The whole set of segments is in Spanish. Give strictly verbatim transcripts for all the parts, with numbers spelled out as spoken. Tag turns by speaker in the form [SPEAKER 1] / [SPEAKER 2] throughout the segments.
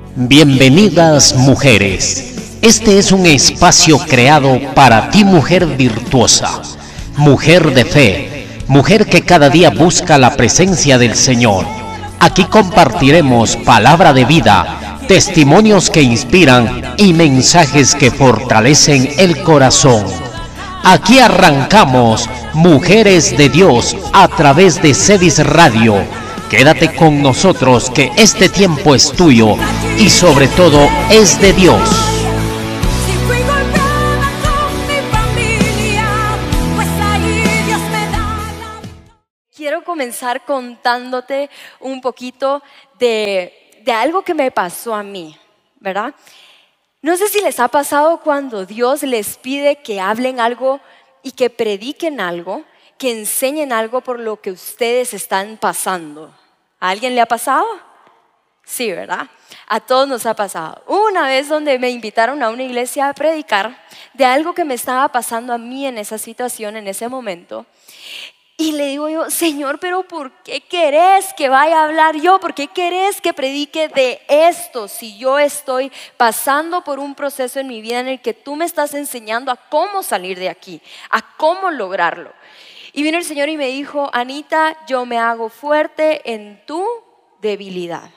[SPEAKER 1] Bienvenidas mujeres. Este es un espacio creado para ti, mujer virtuosa, mujer de fe, mujer que cada día busca la presencia del Señor. Aquí compartiremos palabra de vida, testimonios que inspiran y mensajes que fortalecen el corazón. Aquí arrancamos Mujeres de Dios a través de Cedis Radio. Quédate con nosotros que este tiempo es tuyo y sobre todo es de Dios.
[SPEAKER 2] Quiero comenzar contándote un poquito de, de algo que me pasó a mí, ¿verdad? No sé si les ha pasado cuando Dios les pide que hablen algo y que prediquen algo, que enseñen algo por lo que ustedes están pasando. ¿A alguien le ha pasado? Sí, ¿verdad? A todos nos ha pasado. Una vez donde me invitaron a una iglesia a predicar de algo que me estaba pasando a mí en esa situación, en ese momento. Y le digo yo, Señor, pero ¿por qué querés que vaya a hablar yo? ¿Por qué querés que predique de esto si yo estoy pasando por un proceso en mi vida en el que tú me estás enseñando a cómo salir de aquí, a cómo lograrlo? Y vino el Señor y me dijo, Anita, yo me hago fuerte en tu debilidad.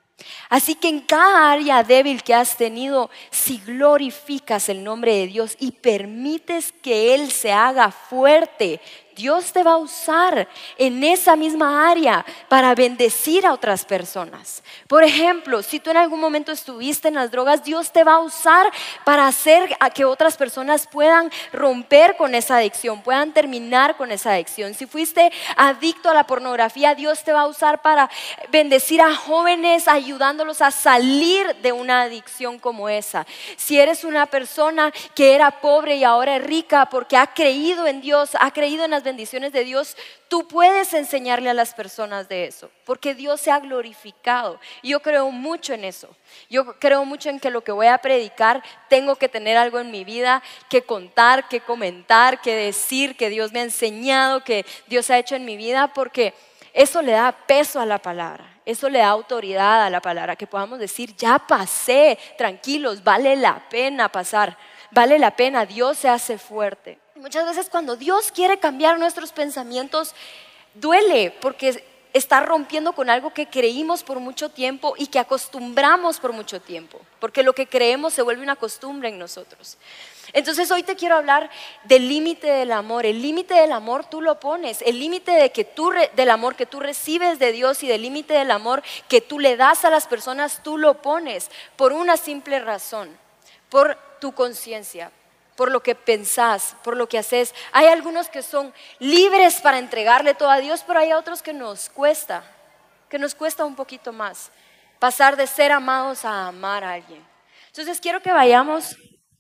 [SPEAKER 2] Así que en cada área débil que has tenido, si glorificas el nombre de Dios y permites que Él se haga fuerte, Dios te va a usar en esa misma área para bendecir a otras personas. Por ejemplo, si tú en algún momento estuviste en las drogas, Dios te va a usar para hacer a que otras personas puedan romper con esa adicción, puedan terminar con esa adicción. Si fuiste adicto a la pornografía, Dios te va a usar para bendecir a jóvenes, ayudándolos a salir de una adicción como esa. Si eres una persona que era pobre y ahora es rica porque ha creído en Dios, ha creído en las bendiciones de Dios, tú puedes enseñarle a las personas de eso, porque Dios se ha glorificado. Y yo creo mucho en eso. Yo creo mucho en que lo que voy a predicar tengo que tener algo en mi vida que contar, que comentar, que decir, que Dios me ha enseñado, que Dios ha hecho en mi vida, porque eso le da peso a la palabra, eso le da autoridad a la palabra, que podamos decir, ya pasé, tranquilos, vale la pena pasar, vale la pena, Dios se hace fuerte. Muchas veces cuando Dios quiere cambiar nuestros pensamientos, duele porque está rompiendo con algo que creímos por mucho tiempo y que acostumbramos por mucho tiempo, porque lo que creemos se vuelve una costumbre en nosotros. Entonces hoy te quiero hablar del límite del amor. El límite del amor tú lo pones, el límite de que tú del amor que tú recibes de Dios y del límite del amor que tú le das a las personas, tú lo pones por una simple razón, por tu conciencia, por lo que pensás, por lo que haces. Hay algunos que son libres para entregarle todo a Dios, pero hay otros que nos cuesta, que nos cuesta un poquito más pasar de ser amados a amar a alguien. Entonces quiero que vayamos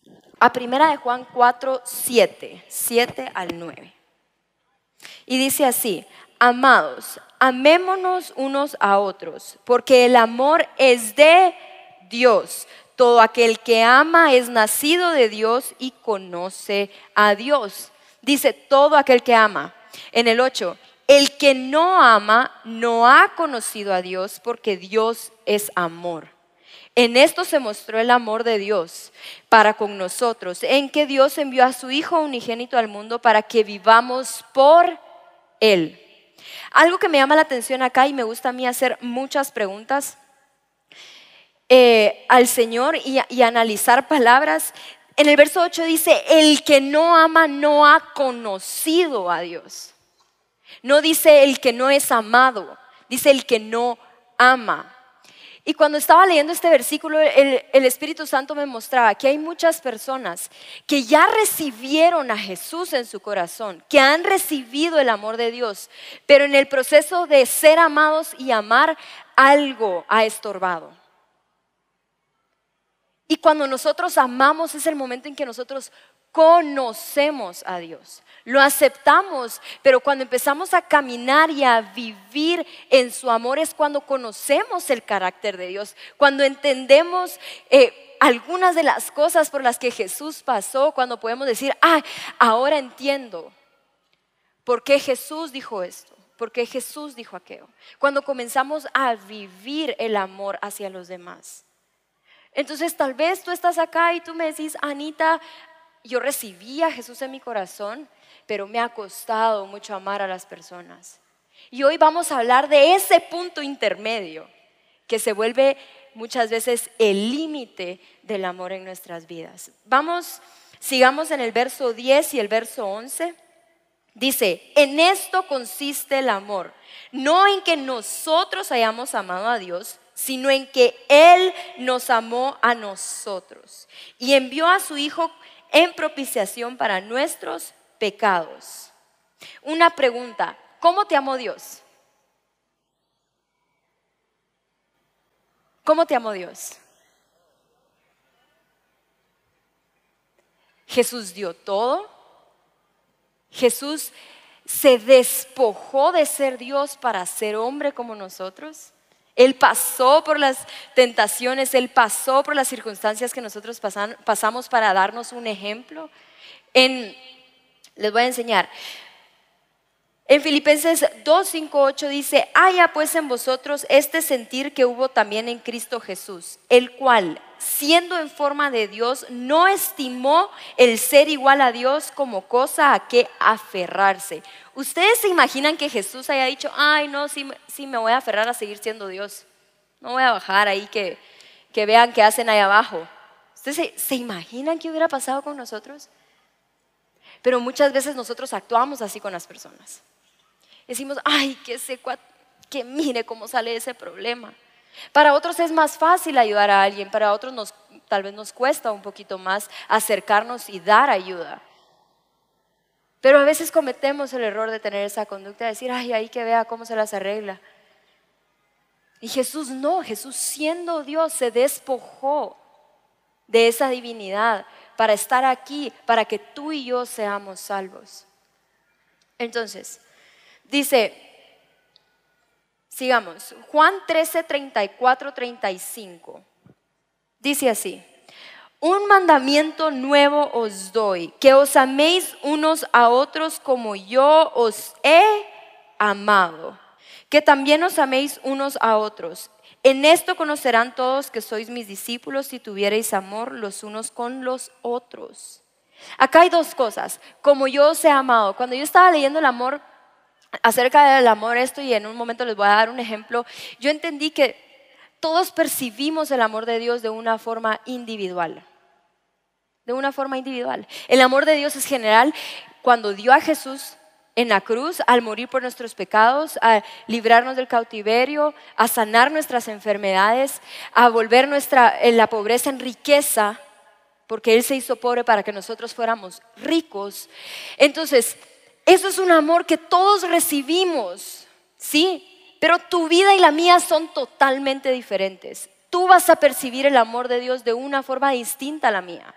[SPEAKER 2] a primera de Juan cuatro, siete, siete al nueve. Y dice así: amados, amémonos unos a otros, porque el amor es de Dios. Todo aquel que ama es nacido de Dios y conoce a Dios. Dice, todo aquel que ama. En el ocho, el que no ama no ha conocido a Dios, porque Dios es amor. En esto se mostró el amor de Dios para con nosotros, en que Dios envió a su Hijo unigénito al mundo para que vivamos por Él. Algo que me llama la atención acá, y me gusta a mí hacer muchas preguntas eh, al Señor y, y analizar palabras. En el verso ocho dice, el que no ama no ha conocido a Dios. No dice el que no es amado, dice el que no ama. Y cuando estaba leyendo este versículo, el, el Espíritu Santo me mostraba que hay muchas personas que ya recibieron a Jesús en su corazón, que han recibido el amor de Dios, pero en el proceso de ser amados y amar, algo ha estorbado. Y cuando nosotros amamos es el momento en que nosotros conocemos a Dios, lo aceptamos, pero cuando empezamos a caminar y a vivir en su amor es cuando conocemos el carácter de Dios, cuando entendemos eh, algunas de las cosas por las que Jesús pasó, cuando podemos decir, ah, ahora entiendo por qué Jesús dijo esto, por qué Jesús dijo aquello, cuando comenzamos a vivir el amor hacia los demás. Entonces tal vez tú estás acá y tú me decís, Anita, yo recibí a Jesús en mi corazón, pero me ha costado mucho amar a las personas. Y hoy vamos a hablar de ese punto intermedio que se vuelve muchas veces el límite del amor en nuestras vidas. Vamos, sigamos en el verso diez y el verso once. Dice, en esto consiste el amor, no en que nosotros hayamos amado a Dios, sino en que Él nos amó a nosotros y envió a su Hijo en propiciación para nuestros pecados. Una pregunta, ¿cómo te amó Dios? ¿Cómo te amó Dios? Jesús dio todo. Jesús se despojó de ser Dios para ser hombre como nosotros. Él pasó por las tentaciones, Él pasó por las circunstancias que nosotros pasan, pasamos para darnos un ejemplo. En, les voy a enseñar. En Filipenses dos, cinco, ocho dice, haya pues en vosotros este sentir que hubo también en Cristo Jesús, el cual, siendo en forma de Dios, no estimó el ser igual a Dios como cosa a que aferrarse. ¿Ustedes se imaginan que Jesús haya dicho, ay no, sí, sí me voy a aferrar a seguir siendo Dios? No voy a bajar ahí que, que vean qué hacen ahí abajo. ¿Ustedes se, se imaginan qué hubiera pasado con nosotros? Pero muchas veces nosotros actuamos así con las personas. Decimos, ay, que, se, que mire cómo sale ese problema. Para otros es más fácil ayudar a alguien, para otros nos, tal vez nos cuesta un poquito más acercarnos y dar ayuda. Pero a veces cometemos el error de tener esa conducta, de decir, ay, ahí que vea cómo se las arregla. Y Jesús no, Jesús siendo Dios se despojó de esa divinidad para estar aquí, para que tú y yo seamos salvos. Entonces, dice, sigamos, Juan trece, treinta y cuatro, treinta y cinco, dice así, un mandamiento nuevo os doy, que os améis unos a otros como yo os he amado, que también os améis unos a otros. En esto conocerán todos que sois mis discípulos si tuviereis amor los unos con los otros. Acá hay dos cosas, como yo os he amado. Cuando yo estaba leyendo el amor, acerca del amor esto, y en un momento les voy a dar un ejemplo, yo entendí que todos percibimos el amor de Dios de una forma individual. De una forma individual. El amor de Dios es general. Cuando dio a Jesús en la cruz, al morir por nuestros pecados, a librarnos del cautiverio, a sanar nuestras enfermedades, a volver nuestra, en la pobreza en riqueza, porque Él se hizo pobre para que nosotros fuéramos ricos. Entonces, eso es un amor que todos recibimos, ¿sí? Pero tu vida y la mía son totalmente diferentes. Tú vas a percibir el amor de Dios de una forma distinta a la mía.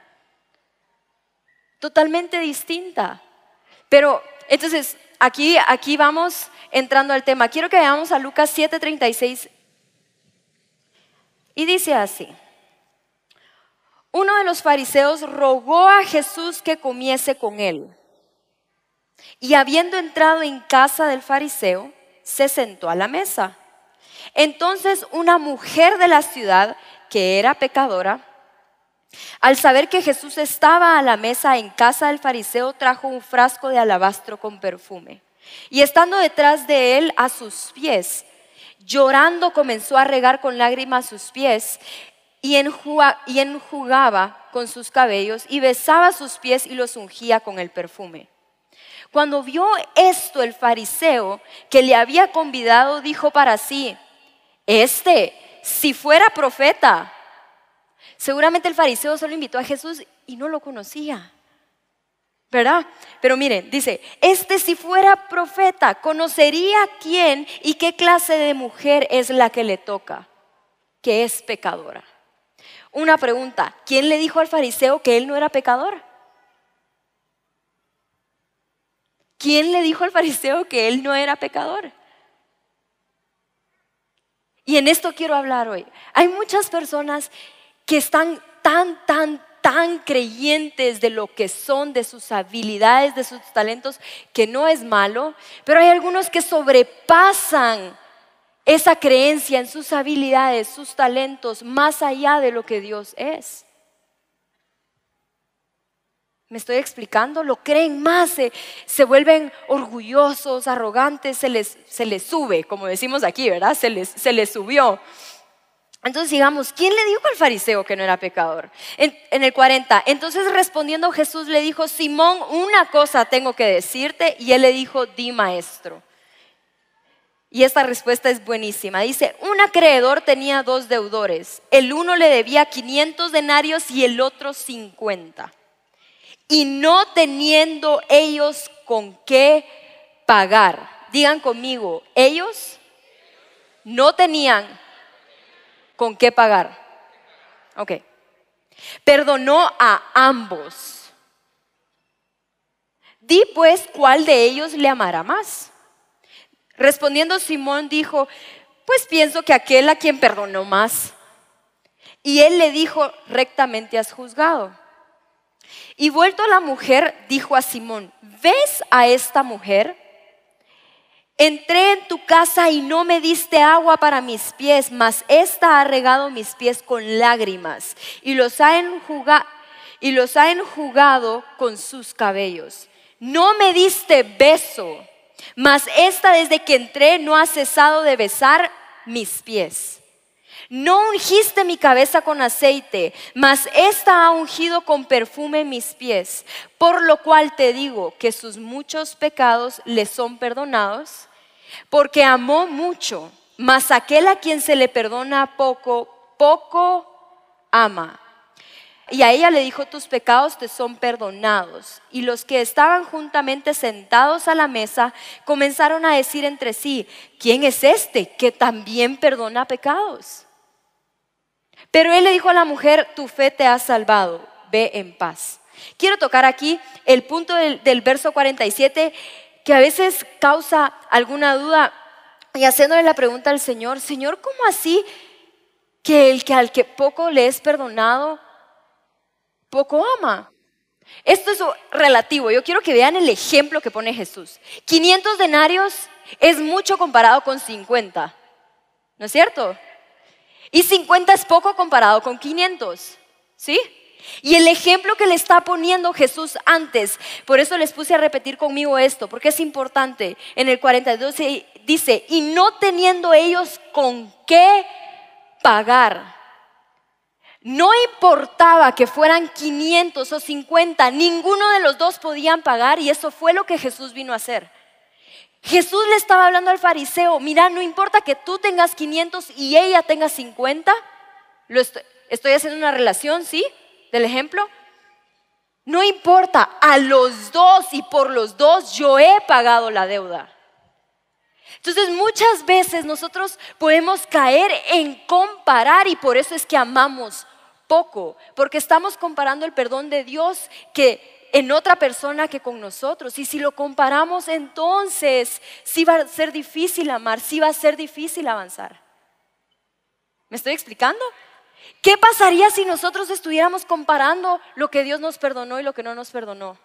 [SPEAKER 2] Totalmente distinta. Pero, entonces, aquí, aquí vamos entrando al tema. Quiero que veamos a Lucas siete, treinta y seis. Y dice así. Uno de los fariseos rogó a Jesús que comiese con él. Y habiendo entrado en casa del fariseo, se sentó a la mesa. Entonces una mujer de la ciudad, que era pecadora, al saber que Jesús estaba a la mesa en casa del fariseo, trajo un frasco de alabastro con perfume. Y estando detrás de él a sus pies, llorando comenzó a regar con lágrimas sus pies y enjugaba con sus cabellos y besaba sus pies y los ungía con el perfume. Cuando vio esto el fariseo que le había convidado, dijo para sí, este, si fuera profeta. Seguramente el fariseo solo invitó a Jesús y no lo conocía, ¿verdad? Pero miren, dice, este si fuera profeta, conocería quién y qué clase de mujer es la que le toca, que es pecadora. Una pregunta, ¿quién le dijo al fariseo que él no era pecador? ¿Quién le dijo al fariseo que él no era pecador? Y en esto quiero hablar hoy. Hay muchas personas que están tan, tan, tan creyentes de lo que son, de sus habilidades, de sus talentos, que no es malo, pero hay algunos que sobrepasan esa creencia en sus habilidades, sus talentos, más allá de lo que Dios es. ¿Me estoy explicando? Lo creen más, se, se vuelven orgullosos, arrogantes, se les, se les sube, como decimos aquí, ¿verdad? Se les, se les subió. Entonces digamos, ¿quién le dijo al fariseo que no era pecador? En, en el cuarenta, entonces respondiendo Jesús le dijo, Simón, una cosa tengo que decirte. Y él le dijo, di, maestro. Y esta respuesta es buenísima. Dice, un acreedor tenía dos deudores. El uno le debía quinientos denarios y el otro cincuenta. Y no teniendo ellos con qué pagar. Digan conmigo, ellos no tenían con qué pagar. Ok. Perdonó a ambos. Di pues, ¿cuál de ellos le amará más? Respondiendo Simón dijo, pues pienso que aquel a quien perdonó más. Y él le dijo, rectamente has juzgado. Y vuelto a la mujer, dijo a Simón, ¿ves a esta mujer? Entré en tu casa y no me diste agua para mis pies, mas ésta ha regado mis pies con lágrimas y los ha enjugado, y los ha enjugado con sus cabellos. No me diste beso, mas esta desde que entré no ha cesado de besar mis pies. No ungiste mi cabeza con aceite, mas esta ha ungido con perfume mis pies. Por lo cual te digo que sus muchos pecados le son perdonados, porque amó mucho, mas aquel a quien se le perdona poco, poco ama. Y a ella le dijo, tus pecados te son perdonados. Y los que estaban juntamente sentados a la mesa comenzaron a decir entre sí, ¿quién es este que también perdona pecados? Pero él le dijo a la mujer, tu fe te ha salvado, ve en paz. Quiero tocar aquí el punto del, del verso cuarenta y siete que a veces causa alguna duda y haciéndole la pregunta al Señor, Señor, ¿cómo así que el que al que poco le es perdonado, poco ama? Esto es relativo, yo quiero que vean el ejemplo que pone Jesús. quinientos denarios es mucho comparado con cincuenta, ¿no es cierto? Y cincuenta es poco comparado con quinientos, ¿sí? Y el ejemplo que le está poniendo Jesús antes, por eso les puse a repetir conmigo esto, porque es importante. En el cuarenta y dos dice, y no teniendo ellos con qué pagar. No importaba que fueran quinientos o cincuenta, ninguno de los dos podían pagar y eso fue lo que Jesús vino a hacer. Jesús le estaba hablando al fariseo, mira, no importa que tú tengas quinientos y ella tenga cincuenta, lo estoy, estoy haciendo una relación, ¿sí? Del ejemplo. No importa, a los dos y por los dos yo he pagado la deuda. Entonces muchas veces nosotros podemos caer en comparar y por eso es que amamos poco, porque estamos comparando el perdón de Dios que en otra persona que con nosotros. Y si lo comparamos, entonces sí va a ser difícil amar, sí va a ser difícil avanzar. ¿Me estoy explicando? ¿Qué pasaría si nosotros estuviéramos comparando lo que Dios nos perdonó y lo que no nos perdonó?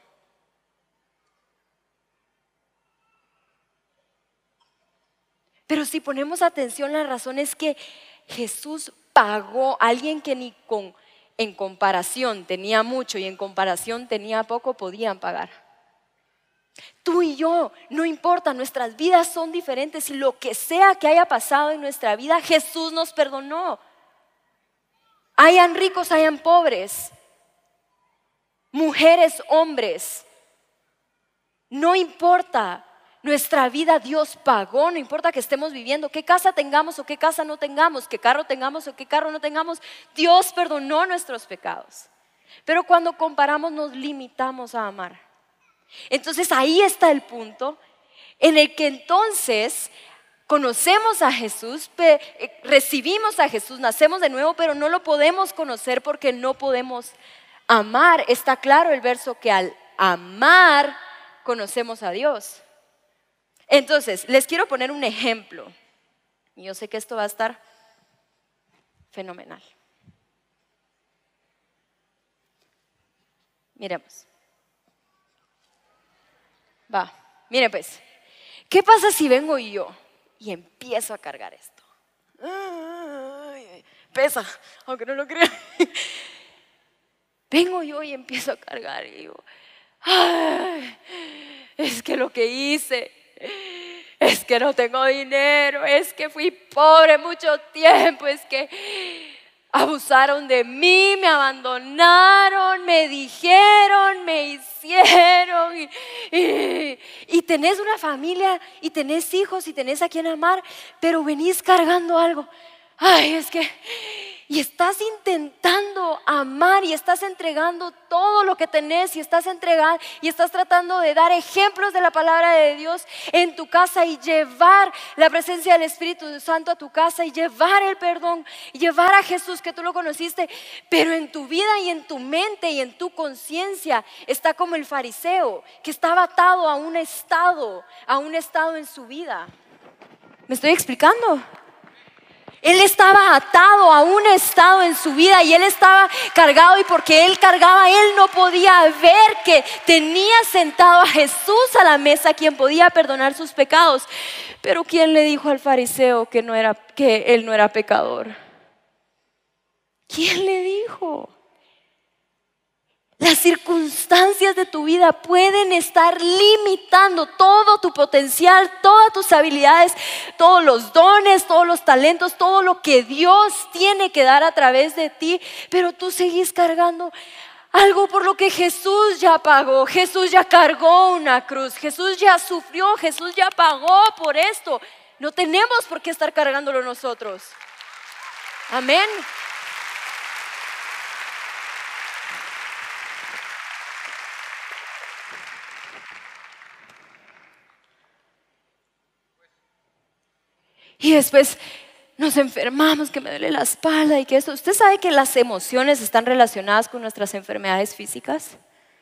[SPEAKER 2] Pero si ponemos atención, la razón es que Jesús pagó a alguien que ni con en comparación tenía mucho y en comparación tenía poco, podían pagar. Tú y yo, no importa, nuestras vidas son diferentes y lo que sea que haya pasado en nuestra vida, Jesús nos perdonó. Hayan ricos, hayan pobres, mujeres, hombres, no importa. Nuestra vida Dios pagó, no importa que estemos viviendo, qué casa tengamos o qué casa no tengamos, qué carro tengamos o qué carro no tengamos, Dios perdonó nuestros pecados. Pero cuando comparamos nos limitamos a amar. Entonces ahí está el punto en el que entonces conocemos a Jesús, recibimos a Jesús, nacemos de nuevo, pero no lo podemos conocer porque no podemos amar. Está claro el verso que al amar conocemos a Dios. Entonces, les quiero poner un ejemplo. Y yo sé que esto va a estar fenomenal. Miremos. Va, miren pues. ¿Qué pasa si vengo yo y empiezo a cargar esto. Ay, pesa, aunque no lo crean. Vengo yo y empiezo a cargar y digo, ay, es que lo que hice, es que no tengo dinero, es que fui pobre mucho tiempo, es que abusaron de mí, me abandonaron, me dijeron, me hicieron. Y, y, y tenés una familia y tenés hijos y tenés a quien amar, pero venís cargando algo. Ay, es que... Y estás intentando amar y estás entregando todo lo que tenés y estás entregando y estás tratando de dar ejemplos de la palabra de Dios en tu casa y llevar la presencia del Espíritu Santo a tu casa y llevar el perdón y llevar a Jesús que tú lo conociste, pero en tu vida y en tu mente y en tu conciencia está como el fariseo que estaba atado a un estado, a un estado en su vida. ¿Me estoy explicando? Él estaba atado a un estado en su vida y él estaba cargado, y porque él cargaba, él no podía ver que tenía sentado a Jesús a la mesa, quien podía perdonar sus pecados. Pero ¿quién le dijo al fariseo que, no era, que él no era pecador? ¿Quién le dijo? Las circunstancias de tu vida pueden estar limitando todo tu potencial, todas tus habilidades, todos los dones, todos los talentos, todo lo que Dios tiene que dar a través de ti, pero tú seguís cargando algo por lo que Jesús ya pagó. Jesús ya cargó una cruz, Jesús ya sufrió, Jesús ya pagó por esto. No tenemos por qué estar cargándolo nosotros. Amén. Y después nos enfermamos, que me duele la espalda y que esto. ¿Usted sabe que las emociones están relacionadas con nuestras enfermedades físicas?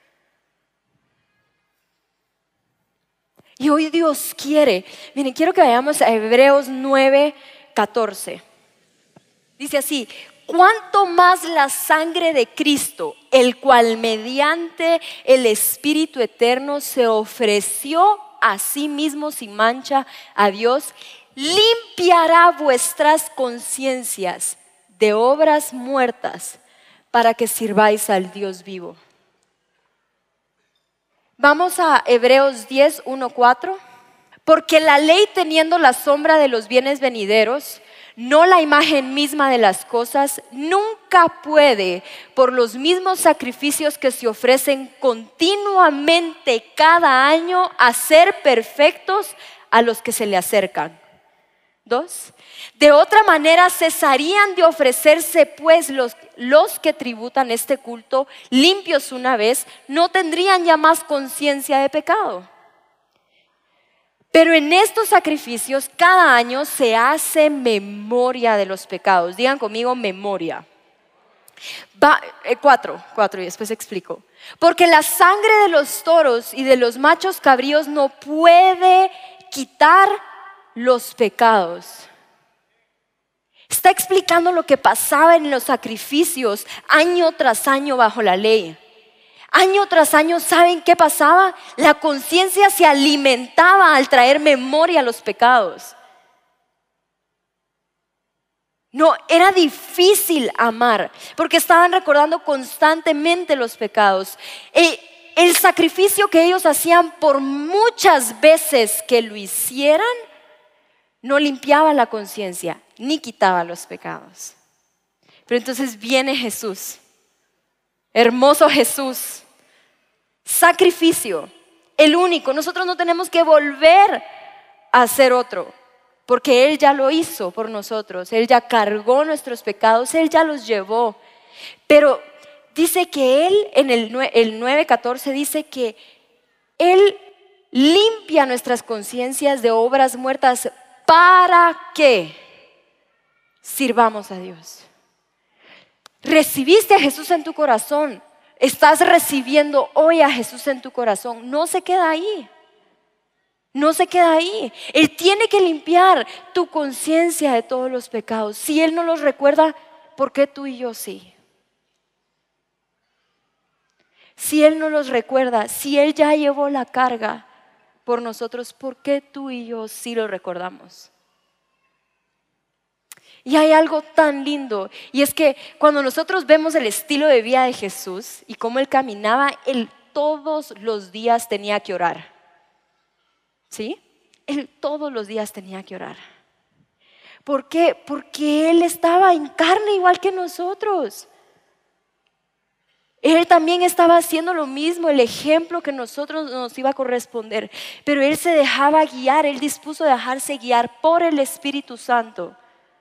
[SPEAKER 2] Y hoy Dios quiere, miren, quiero que vayamos a Hebreos nueve, catorce. Dice así: cuánto más la sangre de Cristo, el cual mediante el Espíritu eterno se ofreció a sí mismo sin mancha a Dios, limpiará vuestras conciencias de obras muertas para que sirváis al Dios vivo. Vamos a Hebreos diez, uno, cuatro. Porque la ley, teniendo la sombra de los bienes venideros, no la imagen misma de las cosas, nunca puede, por los mismos sacrificios que se ofrecen continuamente cada año, hacer perfectos a los que se le acercan. Dos, de otra manera cesarían de ofrecerse, pues los, los que tributan este culto, limpios una vez, no tendrían ya más conciencia de pecado. Pero en estos sacrificios cada año se hace memoria de los pecados. Digan conmigo, memoria. Va, eh, cuatro, cuatro y después explico. Porque la sangre de los toros y de los machos cabríos no puede quitar los pecados. Está explicando lo que pasaba en los sacrificios año tras año bajo la ley. Año tras año, ¿saben qué pasaba? La conciencia se alimentaba al traer memoria a los pecados. No, era difícil amar porque estaban recordando constantemente los pecados. El, el sacrificio que ellos hacían, por muchas veces que lo hicieran, no limpiaba la conciencia ni quitaba los pecados. Pero entonces viene Jesús, hermoso Jesús, sacrificio, el único. Nosotros no tenemos que volver a hacer otro, porque Él ya lo hizo por nosotros. Él ya cargó nuestros pecados, Él ya los llevó. Pero dice que Él, en el nueve catorce, dice que Él limpia nuestras conciencias de obras muertas para que sirvamos a Dios. Recibiste a Jesús en tu corazón, estás recibiendo hoy a Jesús en tu corazón. No se queda ahí, no se queda ahí. Él tiene que limpiar tu conciencia de todos los pecados. Si Él no los recuerda, ¿por qué tú y yo sí? Si Él no los recuerda, si Él ya llevó la carga por nosotros, ¿por qué tú y yo sí lo recordamos? Y hay algo tan lindo, y es que cuando nosotros vemos el estilo de vida de Jesús y cómo Él caminaba, Él todos los días tenía que orar. ¿Sí? Él todos los días tenía que orar. ¿Por qué? Porque Él estaba en carne igual que nosotros. Él también estaba haciendo lo mismo, el ejemplo que nosotros nos iba a corresponder. Pero Él se dejaba guiar, Él dispuso de dejarse guiar por el Espíritu Santo.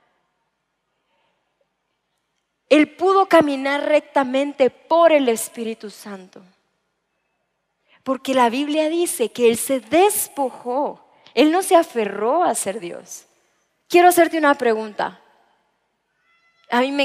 [SPEAKER 2] Él pudo caminar rectamente por el Espíritu Santo. Porque la Biblia dice que Él se despojó. Él no se aferró a ser Dios. Quiero hacerte una pregunta. A mí me